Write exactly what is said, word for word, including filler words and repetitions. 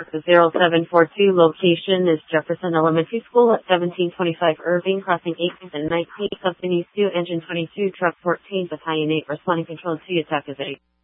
The zero seven four two location is Jefferson Elementary School at seventeen twenty-five Irving, crossing eighteenth and nineteenth. Company two, engine twenty-two, truck fourteen, battalion eight, responding control two, attack is eight.